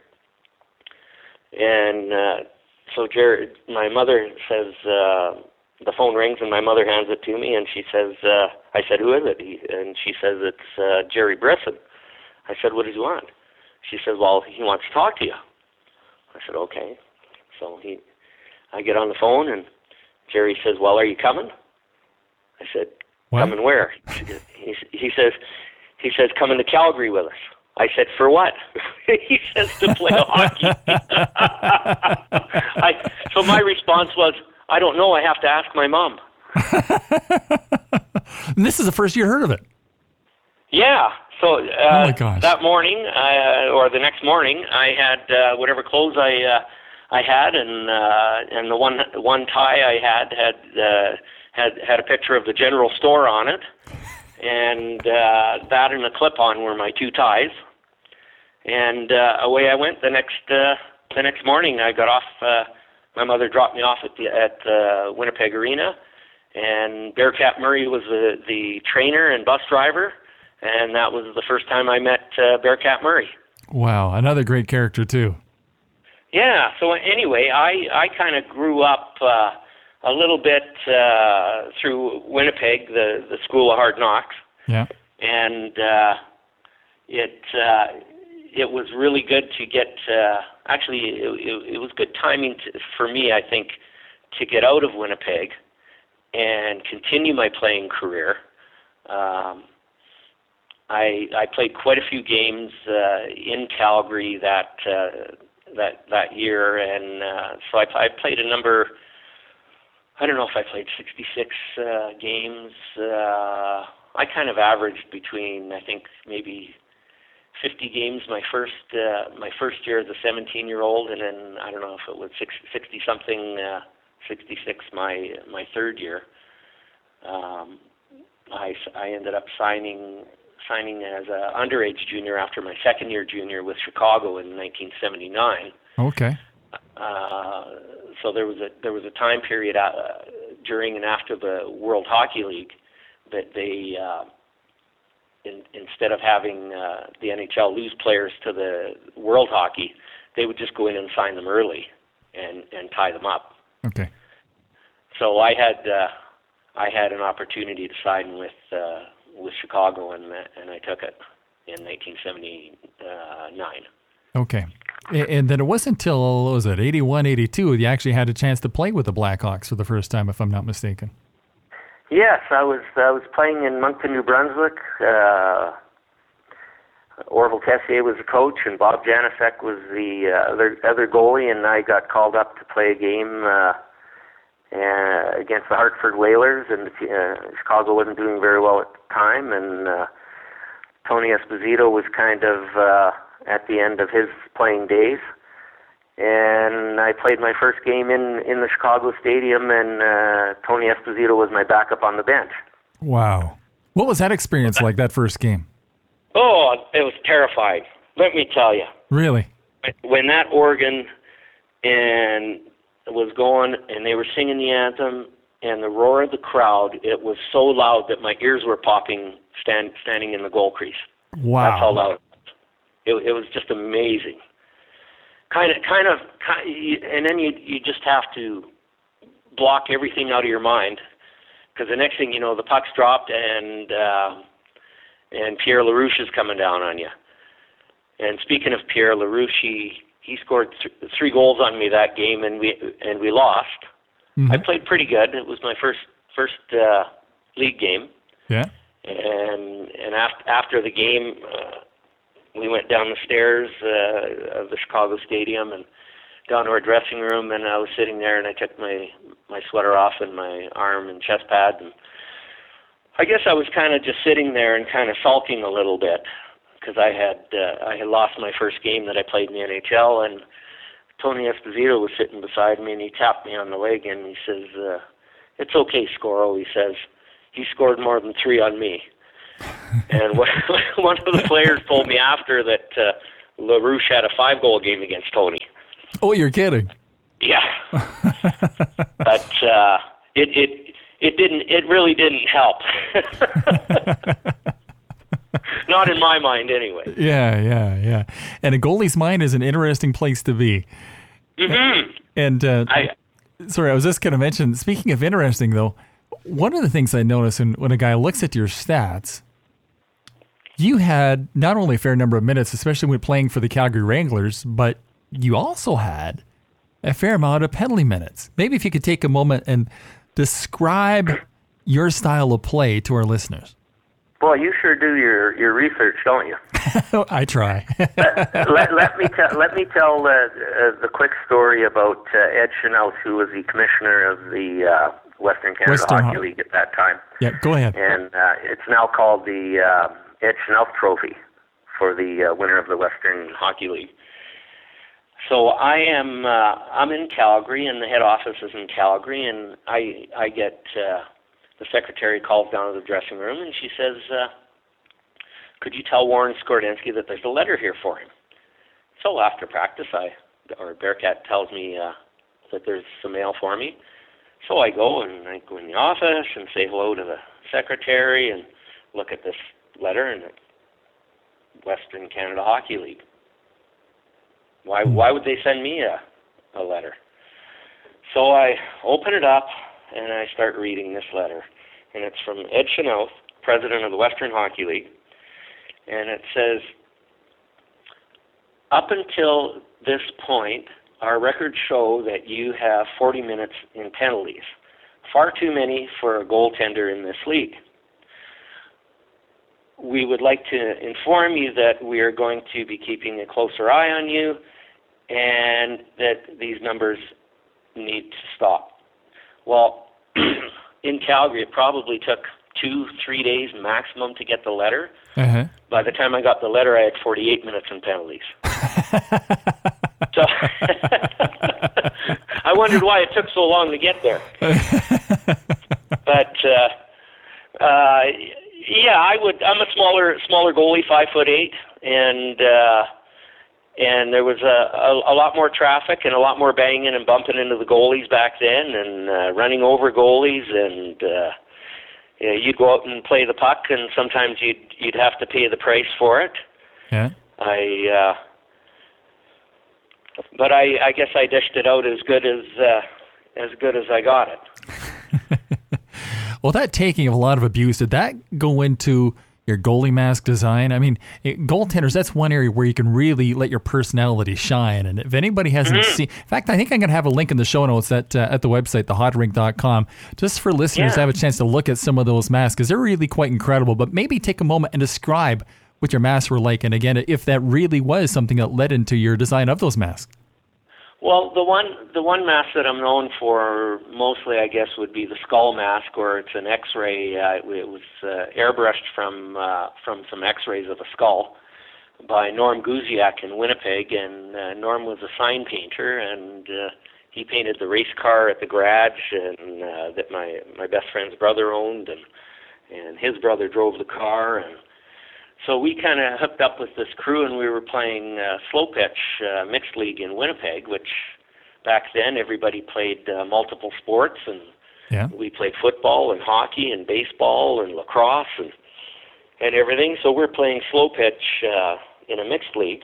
And uh, so Jerry, my mother says. Uh, The phone rings and my mother hands it to me, and she says, uh, I said, who is it? He, and she says, it's uh, Jerry Brisson. I said, what does he want? She says, well, he wants to talk to you. I said, okay. So he, I get on the phone, and Jerry says, well, are you coming? I said, what? Coming where? He, he says, he says, coming to Calgary with us. I said, for what? He says, to play hockey. I, so my response was, I don't know. I have to ask my mom. And this is the first you heard of it. Yeah. So uh, oh my gosh. that morning, uh, or the next morning, I had uh, whatever clothes I uh, I had, and uh, and the one one tie I had had uh, had had a picture of the general store on it, and uh, that and a clip-on were my two ties. And uh, away I went. The next uh, the next morning, I got off. Uh, My mother dropped me off at the at uh, Winnipeg Arena, and Bearcat Murray was the, the trainer and bus driver, and that was the first time I met uh, Bearcat Murray. Wow, another great character too. Yeah. So anyway, I I kind of grew up uh, a little bit uh, through Winnipeg, the the School of Hard Knocks. Yeah. And uh, it. Uh, It was really good to get, uh, actually, it, it, it was good timing to, for me, I think, to get out of Winnipeg and continue my playing career. Um, I, I played quite a few games uh, in Calgary that uh, that that year, and uh, so I, I played a number, I don't know if I played sixty-six uh, games. Uh, I kind of averaged between, I think, maybe fifty games my first uh, my first year as a seventeen-year-old, and then I don't know if it was sixty something, uh, sixty-six my my third year. Um, I, I ended up signing signing as an underage junior after my second year junior with Chicago in nineteen seventy-nine. Okay. Uh, so there was a there was a time period uh, during and after the World Hockey League that they. Uh, In, instead of having uh, the N H L lose players to the World Hockey, they would just go in and sign them early and, and tie them up. Okay. So I had uh, I had an opportunity to sign with uh, with Chicago, and and I took it in nineteen seventy-nine. Okay. And then it wasn't until, what was it, eighty-one, eighty-two, you actually had a chance to play with the Blackhawks for the first time, if I'm not mistaken. Yes, I was I was playing in Moncton, New Brunswick. Uh, Orville Tessier was the coach, and Bob Janicek was the uh, other other goalie, and I got called up to play a game uh, uh, against the Hartford Whalers, and uh, Chicago wasn't doing very well at the time, and uh, Tony Esposito was kind of uh, at the end of his playing days. And I played my first game in, in the Chicago Stadium, and uh, Tony Esposito was my backup on the bench. Wow. What was that experience like, that first game? Oh, it was terrifying. Let me tell you. Really? When that organ and was going, and they were singing the anthem, and the roar of the crowd, it was so loud that my ears were popping stand, standing in the goal crease. Wow. That's how loud it was. It, it was just amazing. Kind of, kind of, and then you you just have to block everything out of your mind, because the next thing you know, the puck's dropped, and uh, and Pierre LaRouche is coming down on you. And speaking of Pierre LaRouche, he, he scored th- three goals on me that game, and we and we lost. Mm-hmm. I played pretty good. It was my first first uh, league game. Yeah. And and after after the game. Uh, We went down the stairs uh, of the Chicago Stadium and down to our dressing room, and I was sitting there, and I took my, my sweater off and my arm and chest pad, and I guess I was kind of just sitting there and kind of sulking a little bit, because I had uh, I had lost my first game that I played in the N H L, and Tony Esposito was sitting beside me, and he tapped me on the leg, and he says, uh, "It's okay, Scoro." He says, "He scored more than three on me." And one of the players told me after that uh, LaRouche had a five-goal game against Tony. Oh, you're kidding? Yeah. But uh, it it it didn't. It really didn't help. Not in my mind, anyway. Yeah, yeah, yeah. And a goalie's mind is an interesting place to be. Mm-hmm. And uh, I, sorry, I was just going to mention. Speaking of interesting, though, one of the things I notice when, when a guy looks at your stats, you had not only a fair number of minutes, especially when playing for the Calgary Wranglers, but you also had a fair amount of penalty minutes. Maybe if you could take a moment and describe your style of play to our listeners. Boy, you sure do your, your research, don't you? I try. let, let me tell let me tell uh, uh, the quick story about uh, Ed Chenoweth, who was the commissioner of the uh, Western Canada Western Hockey Ho- League at that time. Yeah, go ahead. And uh, it's now called the uh, Ed Chenoweth Trophy for the uh, winner of the Western Hockey League. So I am uh, I'm in Calgary, and the head office is in Calgary, and I I get. Uh, The secretary calls down to the dressing room, and she says, uh, could you tell Warren Skordensky that there's a letter here for him? So after practice, I or Bearcat tells me uh, that there's some mail for me. So I go, and I go in the office and say hello to the secretary and look at this letter, and Western Canada Hockey League. Why, why would they send me a, a letter? So I open it up, and I start reading this letter. And it's from Ed Chenoweth, president of the Western Hockey League. And it says, up until this point, our records show that you have forty minutes in penalties. Far too many for a goaltender in this league. We would like to inform you that we are going to be keeping a closer eye on you and that these numbers need to stop. Well, in Calgary, it probably took two, three days maximum to get the letter. Uh-huh. By the time I got the letter, I had forty-eight minutes in penalties. So I wondered why it took so long to get there. But uh, uh, yeah, I would. I'm a smaller, smaller goalie, five foot eight, and. Uh, And there was a, a, a lot more traffic and a lot more banging and bumping into the goalies back then, and uh, running over goalies. And uh, you know, you'd go out and play the puck, and sometimes you'd you'd have to pay the price for it. Yeah. I, uh, but I, I guess I dished it out as good as uh, as good as I got it. Well, that taking of a lot of abuse, did that go into your goalie mask design? I mean, it, goaltenders, that's one area where you can really let your personality shine. And if anybody hasn't mm-hmm. seen, in fact, I think I'm going to have a link in the show notes at, uh, at the website, the hot rink dot com, just for listeners yeah. to have a chance to look at some of those masks, because they're really quite incredible. But maybe take a moment and describe what your masks were like. And again, if that really was something that led into your design of those masks. Well, the one the one mask that I'm known for mostly, I guess, would be the skull mask, or it's an X-ray. Uh, it was uh, airbrushed from uh, from some X-rays of a skull by Norm Guziak in Winnipeg, and uh, Norm was a sign painter, and uh, he painted the race car at the garage, and uh, that my my best friend's brother owned, and and his brother drove the car, and so we kind of hooked up with this crew, and we were playing uh, slow pitch uh, mixed league in Winnipeg, which back then everybody played uh, multiple sports, and yeah. we played football and hockey and baseball and lacrosse and and everything. So we're playing slow pitch uh, in a mixed league,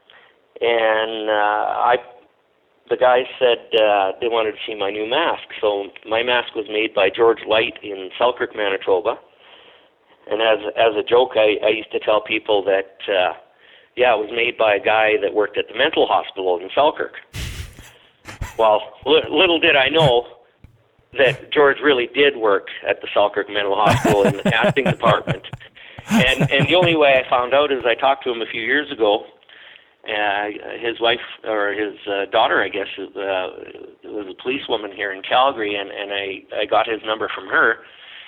and uh, I the guys said uh, they wanted to see my new mask. So my mask was made by George Light in Selkirk, Manitoba. And as as a joke, I, I used to tell people that, uh, yeah, it was made by a guy that worked at the mental hospital in Selkirk. Well, li- little did I know that George really did work at the Selkirk Mental Hospital in the casting department. And and the only way I found out is I talked to him a few years ago. Uh, his wife, or his uh, daughter, I guess, uh, was a policewoman here in Calgary, and, and I, I got his number from her.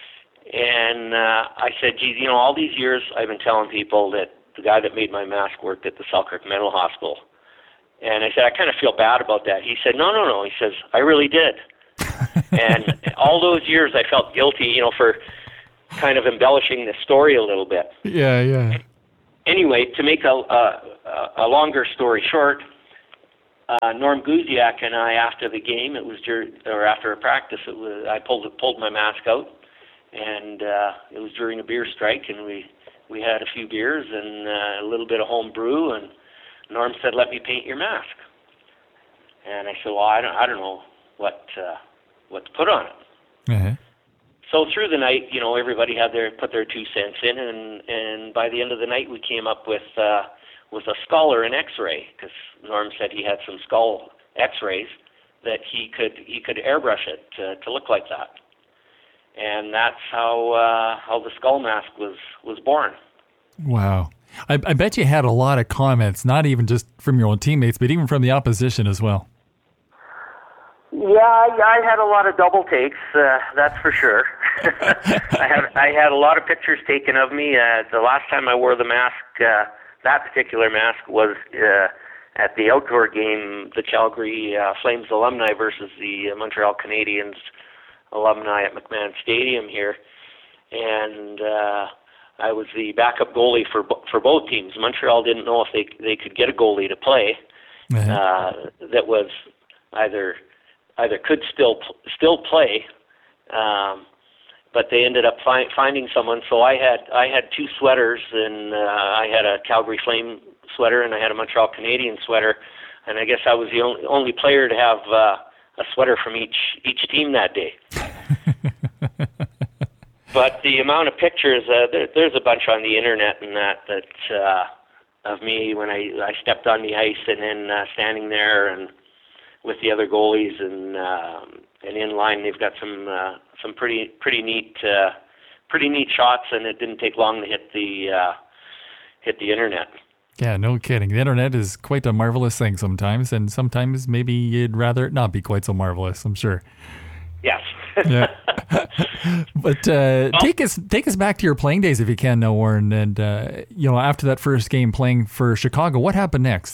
And uh, I said, geez, you know, all these years I've been telling people that the guy that made my mask worked at the Selkirk Mental Hospital. And I said, I kind of feel bad about that. He said, no, no, no. He says, I really did. And all those years I felt guilty, you know, for kind of embellishing the story a little bit. Yeah, yeah. Anyway, to make a, a, a longer story short, uh, Norm Guziak and I, after the game, it was during, or after a practice, it was, I pulled pulled my mask out, and uh, it was during a beer strike, and we, we had a few beers and uh, a little bit of home brew, and Norm said, let me paint your mask. And I said, well, I don't, I don't know what uh, what to put on it. Uh-huh. So through the night, you know, everybody had their put their two cents in, and, and by the end of the night, we came up with uh, with a skull or an X-ray, because Norm said he had some skull X-rays that he could he could airbrush it to, to look like that, and that's how uh, how the skull mask was was born. Wow. I, I bet you had a lot of comments, not even just from your own teammates, but even from the opposition as well. Yeah, I, I had a lot of double takes, uh, that's for sure. I had I had a lot of pictures taken of me. Uh, the last time I wore the mask, uh, that particular mask, was uh, at the outdoor game, the Calgary uh, Flames alumni versus the Montreal Canadiens alumni at McMahon Stadium here, and uh, I was the backup goalie for for both teams. Montreal didn't know if they they could get a goalie to play Uh-huh. uh, that was either either could still still play, um, but they ended up fi- finding someone. So I had I had two sweaters, and uh, I had a Calgary Flame sweater, and I had a Montreal Canadian sweater, and I guess I was the only, only player to have uh, a sweater from each each team that day. But the amount of pictures, uh, there, there's a bunch on the internet and that that uh, of me when I, I stepped on the ice, and then uh, standing there and with the other goalies, and um, and in line. They've got some uh, some pretty pretty neat uh, pretty neat shots, and it didn't take long to hit the uh, hit the internet. Yeah, no kidding. The internet is quite a marvelous thing sometimes, and sometimes maybe you'd rather it not be quite so marvelous, I'm sure. Yes. Yeah. But uh, take us take us back to your playing days if you can now, Warren. And uh, you know, after that first game playing for Chicago, what happened next?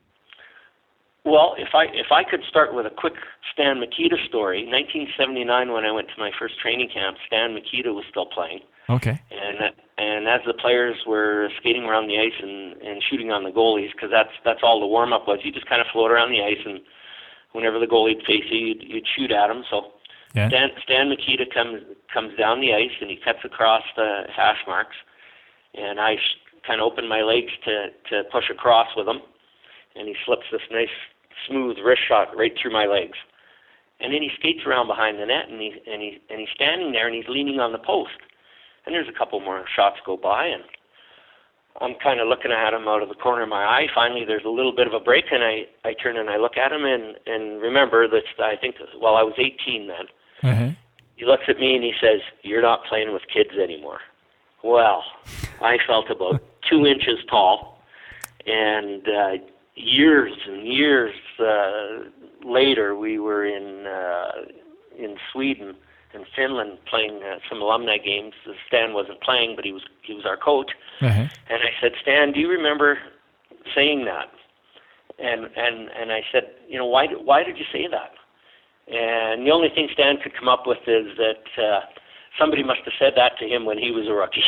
Well, if I if I could start with a quick Stan Mikita story, nineteen seventy-nine, when I went to my first training camp, Stan Mikita was still playing. Okay. And and as the players were skating around the ice and, and shooting on the goalies, because that's that's all the warm up was. You just kind of float around the ice, and whenever the goalie'd face you, you'd, you'd shoot at him. So Yeah. Stan, Stan Mikita comes comes down the ice, and he cuts across the hash marks, and I sh- kind of open my legs to to push across with him, and he slips this nice smooth wrist shot right through my legs. And then he skates around behind the net, and he and he and he's standing there, and he's leaning on the post. And there's a couple more shots go by, and I'm kind of looking at him out of the corner of my eye. Finally, there's a little bit of a break, and I, I turn and I look at him, and, and remember that I think, well, I was eighteen then. Uh-huh. He looks at me and he says, "You're not playing with kids anymore." Well, I felt about two inches tall, and uh, years and years uh, later, we were in uh, in Sweden and Finland playing uh, some alumni games. Stan wasn't playing, but he was he was our coach. Uh-huh. And I said, "Stan, do you remember saying that?" And and and I said, "You know, why why did you say that?" And the only thing Stan could come up with is that uh, somebody must have said that to him when he was a rookie.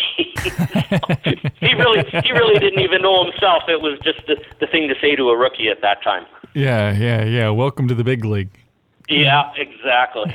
he really he really didn't even know himself. It was just the, the thing to say to a rookie at that time. Yeah, yeah, yeah. Welcome to the big league. Yeah, exactly.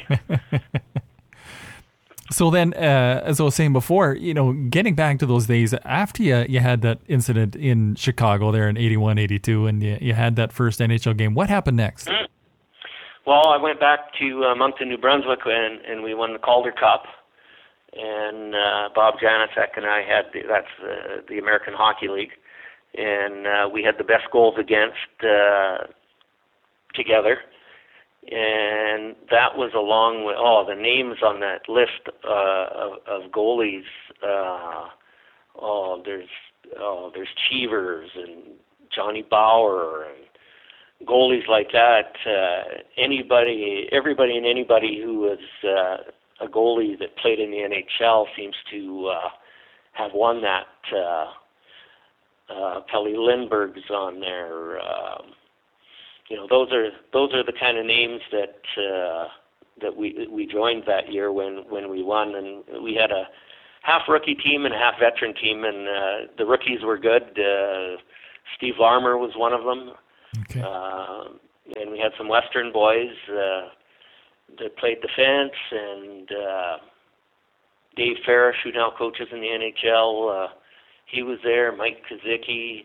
So then, uh, as I was saying before, you know, getting back to those days after you, you had that incident in Chicago there in eighty-one, eighty-two, and you, you had that first N H L game, what happened next? Mm. Well, I went back to uh, Moncton, New Brunswick, and, and we won the Calder Cup. And uh, Bob Janicek and I had, the, that's uh, the American Hockey League, and uh, we had the best goals against uh, together. And that was along with, oh, the names on that list uh, of, of goalies. Uh, oh, there's oh, there's Cheevers and Johnny Bauer and goalies like that. Uh, anybody, everybody, and anybody who was uh, a goalie that played in the N H L seems to uh, have won that. Uh, uh, Pelle Lindbergh's on there. Um, you know, those are those are the kind of names that uh, that we we joined that year when when we won, and we had a half rookie team and a half veteran team, and uh, the rookies were good. Uh, Steve Larmer was one of them, Okay. uh, and we had some Western boys uh, that played defense, and uh, Dave Farish, who now coaches in the N H L, uh, he was there. Mike Kazicki.